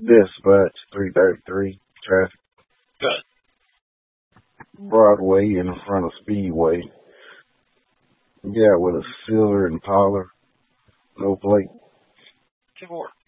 Dispatch 333 traffic. Good. Broadway in front of Speedway. Yeah, with a silver Impala. No plate. 2-4.